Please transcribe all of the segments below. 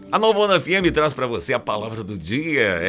A Novona FM traz para você a palavra do dia.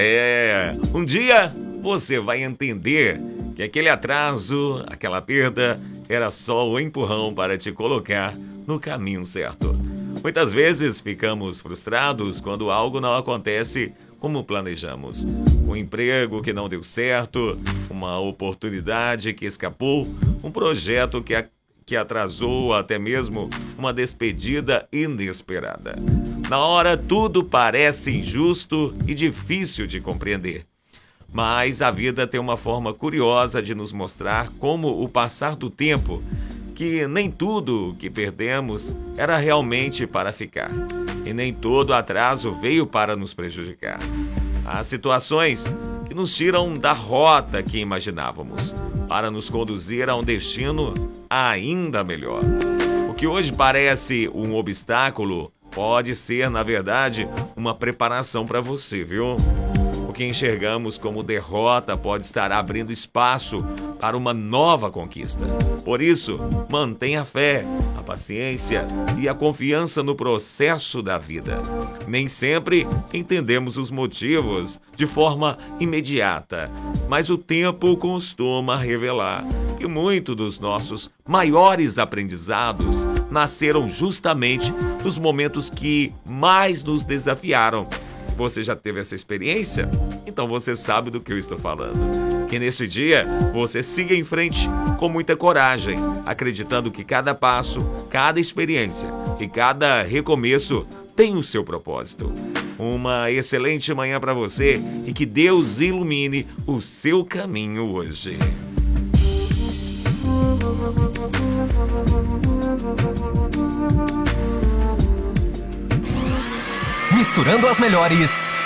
Um dia você vai entender que aquele atraso, aquela perda, era só o empurrão para te colocar no caminho certo. Muitas vezes ficamos frustrados quando algo não acontece como planejamos. Um emprego que não deu certo, uma oportunidade que escapou, um projeto que atrasou, até mesmo uma despedida inesperada. Na hora, tudo parece injusto e difícil de compreender. Mas a vida tem uma forma curiosa de nos mostrar como o passar do tempo, que nem tudo que perdemos era realmente para ficar. E nem todo atraso veio para nos prejudicar. Há situações que nos tiram da rota que imaginávamos, para nos conduzir a um destino ainda melhor. O que hoje parece um obstáculo pode ser, na verdade, uma preparação para você, viu? O que enxergamos como derrota pode estar abrindo espaço para uma nova conquista. Por isso, mantenha a fé, a paciência e a confiança no processo da vida. Nem sempre entendemos os motivos de forma imediata, mas o tempo costuma revelar que muitos dos nossos maiores aprendizados nasceram justamente nos momentos que mais nos desafiaram. Você já teve essa experiência? Então você sabe do que eu estou falando. Que nesse dia você siga em frente com muita coragem, acreditando que cada passo, cada experiência e cada recomeço tem o seu propósito. Uma excelente manhã para você e que Deus ilumine o seu caminho hoje. Misturando as melhores